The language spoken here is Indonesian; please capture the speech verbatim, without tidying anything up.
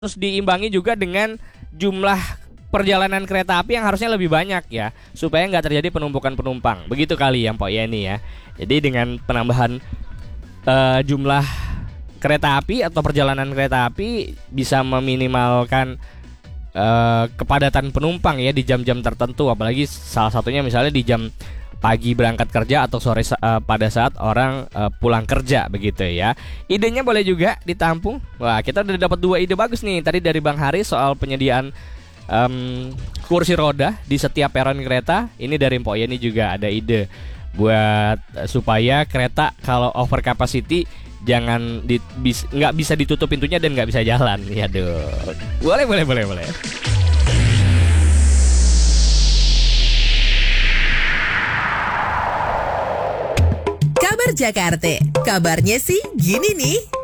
Terus diimbangi juga dengan jumlah perjalanan kereta api yang harusnya lebih banyak ya, supaya nggak terjadi penumpukan penumpang. Begitu kali ya Mpok Yeni ya. Jadi dengan penambahan uh, jumlah kereta api atau perjalanan kereta api bisa meminimalkan uh, kepadatan penumpang ya di jam-jam tertentu. Apalagi salah satunya misalnya di jam pagi berangkat kerja atau sore uh, pada saat orang uh, pulang kerja begitu ya. Idenya boleh juga ditampung. Wah, kita udah dapat dua ide bagus nih. Tadi dari Bang Haris soal penyediaan um, kursi roda di setiap peron kereta. Ini dari Mpok Yeni juga ada ide buat uh, supaya kereta kalau over capacity jangan di, bis, nggak bisa ditutup pintunya dan nggak bisa jalan. Ya aduh. Boleh boleh boleh boleh. Kabar Jakarta, kabarnya sih gini nih.